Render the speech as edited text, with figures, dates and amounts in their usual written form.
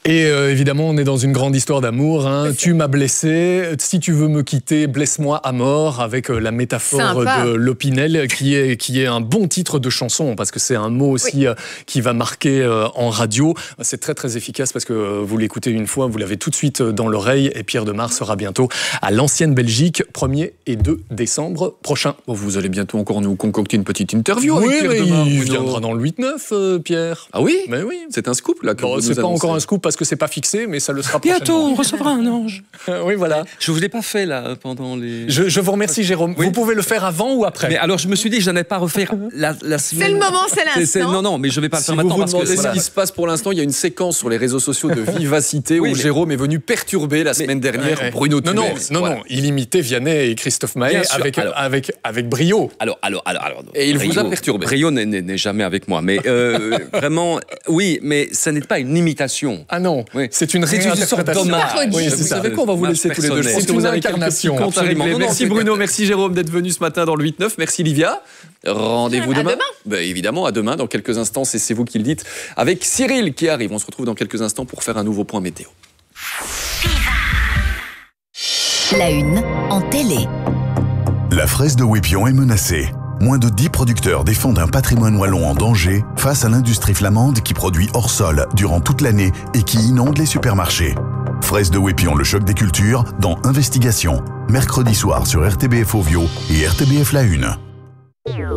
Et évidemment, on est dans une grande histoire d'amour. Tu m'as blessé. Si tu veux me quitter, blesse-moi à mort, avec la métaphore de l'Opinel, qui est un bon titre de chanson, parce que c'est un mot aussi qui va marquer en radio. C'est très très efficace parce que vous l'écoutez une fois, vous l'avez tout de suite dans l'oreille. Et Pierre Demar sera bientôt à l'Ancienne Belgique, 1er et 2 décembre prochain. Bon, vous allez bientôt encore nous concocter une petite interview avec Pierre Demar. Il viendra dans le 8-9, Pierre. Ah oui? Mais oui. C'est un scoop là. C'est pas encore un scoop parce que c'est pas fixé, mais ça le sera prochainement. Bientôt, on recevra un ange. Oui, voilà. Je vous l'ai pas fait là pendant les. Je vous remercie, Jérôme. Oui. Vous pouvez le faire avant ou après? Mais alors, je me suis dit que je n'allais pas refaire la semaine. C'est le moment, c'est l'instant. Non, mais je vais pas le faire Si maintenant vous parce que. demandez ce qui se passe pour l'instant, il y a une séquence sur les réseaux sociaux de Vivacité où Jérôme est venu perturber la semaine dernière Bruno Tumel. Non, il imitait Vianney et Christophe Maé avec brio. Alors. Et il vous a perturbé. Brio n'est jamais avec moi, mais vraiment, oui, mais ça n'est pas une imitation. Ah non, c'est une sorte d'hommage. Oui, vous savez quoi, on va vous laisser tous les deux. Je pense que vous avez incarnation. Merci Bruno, merci Jérôme d'être venu ce matin dans le 8-9. Merci Livia. Rendez-vous demain. Évidemment, à demain, dans quelques instants, c'est vous qui le dites, avec Cyril qui arrive. On se retrouve dans quelques instants pour faire un nouveau point météo. La une en télé. La fraise de Wépion est menacée. Moins de 10 producteurs défendent un patrimoine wallon en danger face à l'industrie flamande qui produit hors sol durant toute l'année et qui inonde les supermarchés. Fraise de Wépion, le choc des cultures, dans Investigation. Mercredi soir sur RTBF Ovio et RTBF La Une.